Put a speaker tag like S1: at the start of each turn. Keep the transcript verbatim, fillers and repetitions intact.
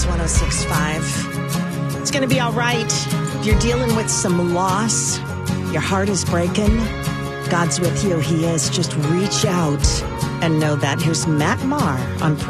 S1: Kicks one oh six point five. It's going to be all right. If you're dealing with some loss, your heart is breaking, God's with you. He is. Just reach out and know that. Here's Matt Maher on